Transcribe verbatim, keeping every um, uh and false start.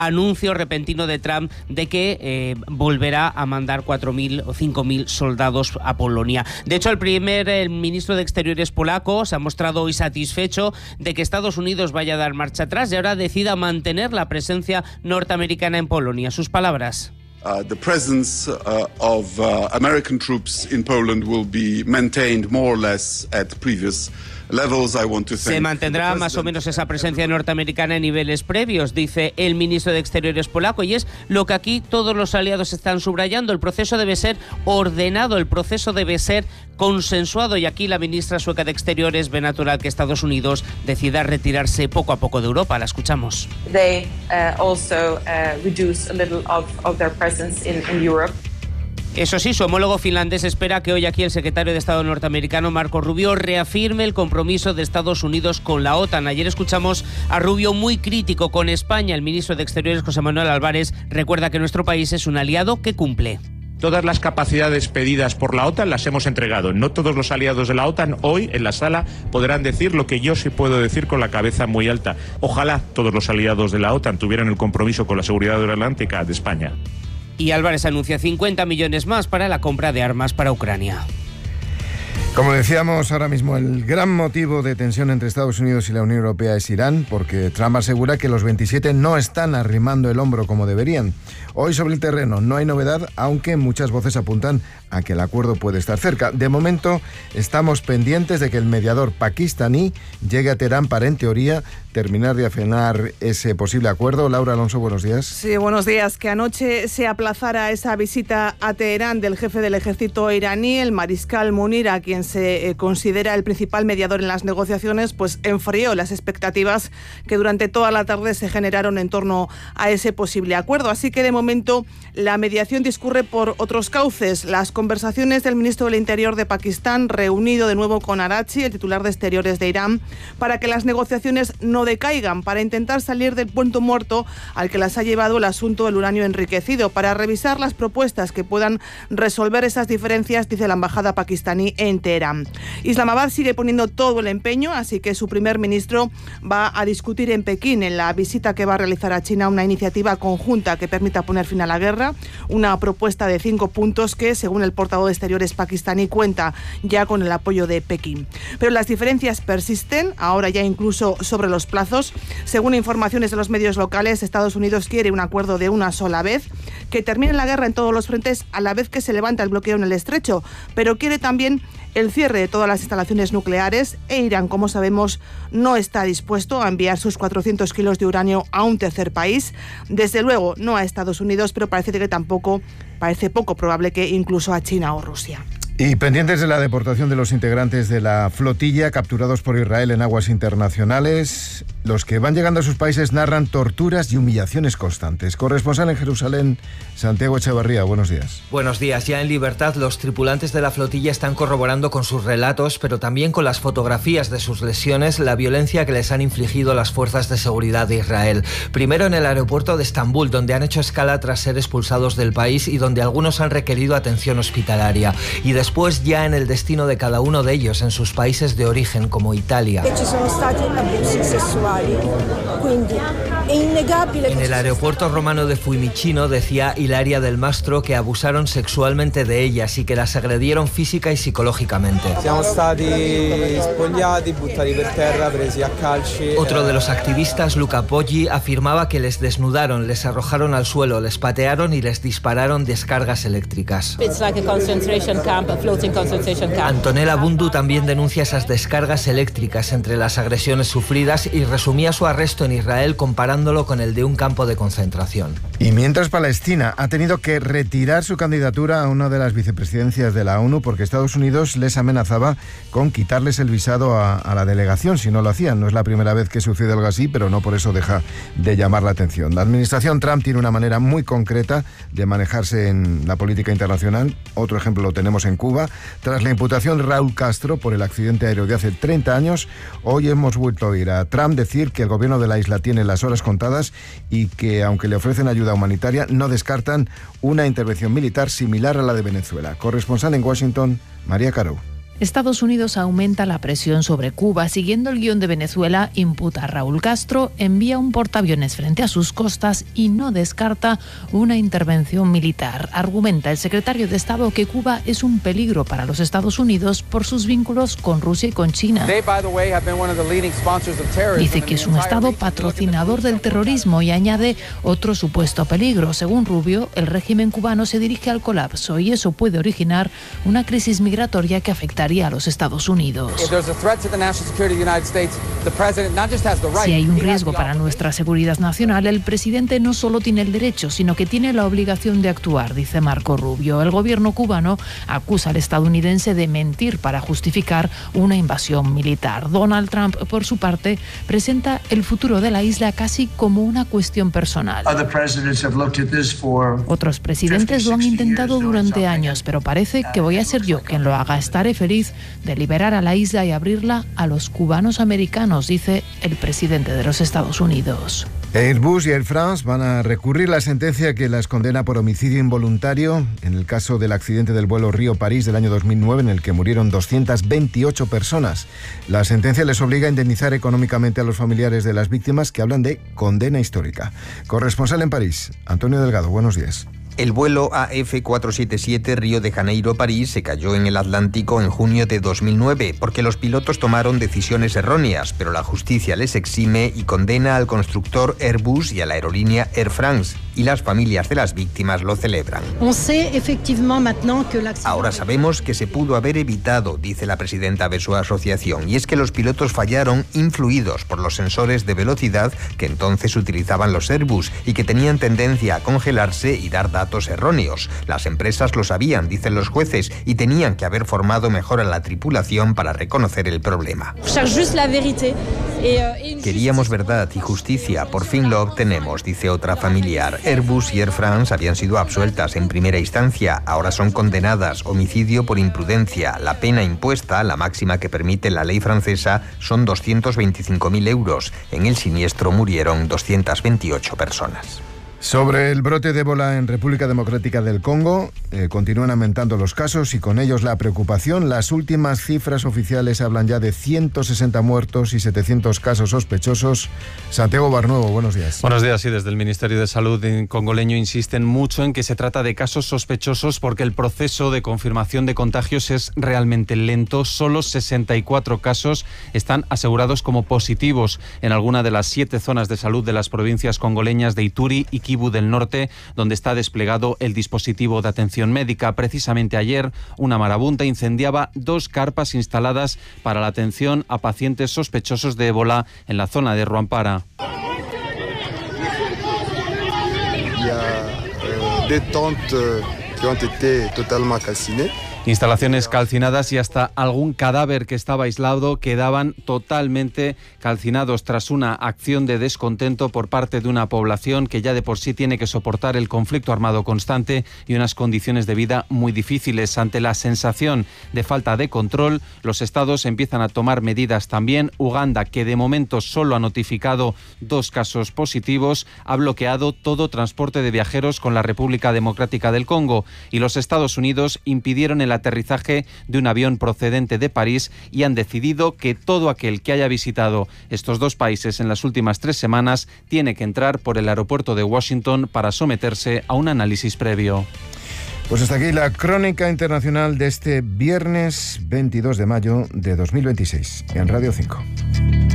anuncio repentino de Trump de que eh, volverá a mandar cuatro mil o cinco mil soldados a Polonia. De hecho, el primer el ministro de Exteriores polaco se ha mostrado hoy satisfecho de que Estados Unidos vaya a dar marcha atrás y ahora decida mantener la presencia norteamericana en Polonia. Sus palabras. Uh, the presence uh, of uh, American troops in Poland will be maintained more or less at previous levels. I want to thank Se mantendrá más o menos esa presencia norteamericana en niveles previos, dice el ministro de Exteriores polaco, y es lo que aquí todos los aliados están subrayando. El proceso debe ser ordenado, el proceso debe ser consensuado, y aquí la ministra sueca de Exteriores ve natural que Estados Unidos decida retirarse poco a poco de Europa. La escuchamos. They uh, also uh, reduce a little of, of their presence in, in Europe. Eso sí, su homólogo finlandés espera que hoy aquí el secretario de Estado norteamericano, Marco Rubio, reafirme el compromiso de Estados Unidos con la OTAN. Ayer escuchamos a Rubio muy crítico con España. El ministro de Exteriores, José Manuel Álvarez, recuerda que nuestro país es un aliado que cumple. Todas las capacidades pedidas por la OTAN las hemos entregado. No todos los aliados de la OTAN hoy en la sala podrán decir lo que yo sí puedo decir con la cabeza muy alta. Ojalá todos los aliados de la OTAN tuvieran el compromiso con la seguridad aeronáutica de España. Y Álvarez anuncia cincuenta millones más para la compra de armas para Ucrania. Como decíamos ahora mismo, el gran motivo de tensión entre Estados Unidos y la Unión Europea es Irán, porque Trump asegura que los veintisiete no están arrimando el hombro como deberían. Hoy sobre el terreno no hay novedad, aunque muchas voces apuntan a que el acuerdo puede estar cerca. De momento estamos pendientes de que el mediador pakistaní llegue a Teherán para, en teoría, terminar de afinar ese posible acuerdo. Laura Alonso, buenos días. Sí, buenos días. Que anoche se aplazara esa visita a Teherán del jefe del ejército iraní, el mariscal Munir, a quien se eh, considera el principal mediador en las negociaciones, pues enfrió las expectativas que durante toda la tarde se generaron en torno a ese posible acuerdo. Así que de momento la mediación discurre por otros cauces. Las conversaciones del ministro del Interior de Pakistán, reunido de nuevo con Araghchi, el titular de Exteriores de Irán, para que las negociaciones no decaigan, para intentar salir del punto muerto al que las ha llevado el asunto del uranio enriquecido, para revisar las propuestas que puedan resolver esas diferencias, dice la embajada pakistaní en Teherán. Islamabad sigue poniendo todo el empeño, así que su primer ministro va a discutir en Pekín, en la visita que va a realizar a China, una iniciativa conjunta que permita poner fin a la guerra, una propuesta de cinco puntos que, según el portavoz de Exteriores pakistaní, cuenta ya con el apoyo de Pekín. Pero las diferencias persisten, ahora ya incluso sobre los plazos. Según informaciones de los medios locales, Estados Unidos quiere un acuerdo de una sola vez, que termine la guerra en todos los frentes a la vez que se levanta el bloqueo en el estrecho, pero quiere también el cierre de todas las instalaciones nucleares, e Irán, como sabemos, no está dispuesto a enviar sus cuatrocientos kilos de uranio a un tercer país. Desde luego no a Estados Unidos, pero parece que tampoco, parece poco probable que incluso a China o Rusia. Y pendientes de la deportación de los integrantes de la flotilla capturados por Israel en aguas internacionales, los que van llegando a sus países narran torturas y humillaciones constantes. Corresponsal en Jerusalén, Santiago Echevarría, buenos días. Buenos días. Ya en libertad, los tripulantes de la flotilla están corroborando con sus relatos, pero también con las fotografías de sus lesiones, la violencia que les han infligido las fuerzas de seguridad de Israel. Primero en el aeropuerto de Estambul, donde han hecho escala tras ser expulsados del país y donde algunos han requerido atención hospitalaria. Y después Después ya en el destino de cada uno de ellos, en sus países de origen, como Italia. En el aeropuerto romano de Fiumicino decía Ilaria del Mastro que abusaron sexualmente de ellas y que las agredieron física y psicológicamente. Otro de los activistas, Luca Poggi, afirmaba que les desnudaron, les arrojaron al suelo, les patearon y les dispararon descargas eléctricas. Antonella Bundu también denuncia esas descargas eléctricas entre las agresiones sufridas y resumía su arresto en Israel comparándolo con el de un campo de concentración. Y mientras Palestina ha tenido que retirar su candidatura a una de las vicepresidencias de la ONU porque Estados Unidos les amenazaba con quitarles el visado a, a la delegación si no lo hacían. No es la primera vez que sucede algo así, pero no por eso deja de llamar la atención. La administración Trump tiene una manera muy concreta de manejarse en la política internacional. Otro ejemplo lo tenemos en Cuba. Tras la imputación de Raúl Castro por el accidente aéreo de hace treinta años, hoy hemos vuelto a oír a Trump decir que el gobierno de la isla tiene las horas contadas y que, aunque le ofrecen ayuda humanitaria, no descartan una intervención militar similar a la de Venezuela. Corresponsal en Washington, María Caro. Estados Unidos aumenta la presión sobre Cuba. Siguiendo el guión de Venezuela, imputa a Raúl Castro, envía un portaaviones frente a sus costas y no descarta una intervención militar. Argumenta el secretario de Estado que Cuba es un peligro para los Estados Unidos por sus vínculos con Rusia y con China. Dice que es un Estado patrocinador del terrorismo y añade otro supuesto peligro. Según Rubio, el régimen cubano se dirige al colapso y eso puede originar una crisis migratoria que afectaría a los Estados Unidos. Si hay un riesgo para nuestra seguridad nacional, el presidente no solo tiene el derecho, sino que tiene la obligación de actuar, dice Marco Rubio. El gobierno cubano acusa al estadounidense de mentir para justificar una invasión militar. Donald Trump, por su parte, presenta el futuro de la isla casi como una cuestión personal. Otros presidentes lo han intentado durante años, pero parece que voy a ser yo quien lo haga. Estaré feliz de liberar a la isla y abrirla a los cubanos americanos, dice el presidente de los Estados Unidos. Airbus y Air France van a recurrir la sentencia que las condena por homicidio involuntario en el caso del accidente del vuelo Río-París del año dos mil nueve en el que murieron doscientas veintiocho personas. La sentencia les obliga a indemnizar económicamente a los familiares de las víctimas, que hablan de condena histórica. Corresponsal en París, Antonio Delgado, buenos días. El vuelo A F cuatrocientos setenta y siete Río de Janeiro-París se cayó en el Atlántico en junio de dos mil nueve porque los pilotos tomaron decisiones erróneas, pero la justicia les exime y condena al constructor Airbus y a la aerolínea Air France, y las familias de las víctimas lo celebran. Ahora sabemos que se pudo haber evitado, dice la presidenta de su asociación, y es que los pilotos fallaron influidos por los sensores de velocidad que entonces utilizaban los Airbus y que tenían tendencia a congelarse y dar datos erróneos. Las empresas lo sabían, dicen los jueces, y tenían que haber formado mejor a la tripulación para reconocer el problema. Queríamos verdad y justicia, por fin lo obtenemos, dice otra familiar. Airbus y Air France habían sido absueltas en primera instancia, ahora son condenadas, homicidio por imprudencia. La pena impuesta, la máxima que permite la ley francesa, son doscientos veinticinco mil euros. En el siniestro murieron doscientas veintiocho personas. Sobre el brote de ébola en República Democrática del Congo, eh, continúan aumentando los casos y con ellos la preocupación. Las últimas cifras oficiales hablan ya de ciento sesenta muertos y setecientos casos sospechosos. Santiago Barnuevo, buenos días. Buenos días, sí, desde el Ministerio de Salud congoleño insisten mucho en que se trata de casos sospechosos porque el proceso de confirmación de contagios es realmente lento. Solo sesenta y cuatro casos están asegurados como positivos en alguna de las siete zonas de salud de las provincias congoleñas de Ituri y Kivu del Norte, donde está desplegado el dispositivo de atención médica. Precisamente ayer, una marabunta incendiaba dos carpas instaladas para la atención a pacientes sospechosos de ébola en la zona de Rwampara. Il y a euh, des tentes qui ont été totalement calcinées. Instalaciones calcinadas y hasta algún cadáver que estaba aislado quedaban totalmente calcinados tras una acción de descontento por parte de una población que ya de por sí tiene que soportar el conflicto armado constante y unas condiciones de vida muy difíciles. Ante la sensación de falta de control, los estados empiezan a tomar medidas también. Uganda, que de momento solo ha notificado dos casos positivos, ha bloqueado todo transporte de viajeros con la República Democrática del Congo, y los Estados Unidos impidieron el aterrizaje de un avión procedente de París y han decidido que todo aquel que haya visitado estos dos países en las últimas tres semanas tiene que entrar por el aeropuerto de Washington para someterse a un análisis previo. Pues hasta aquí la crónica internacional de este viernes veintidós de mayo de dos mil veintiséis en Radio cinco.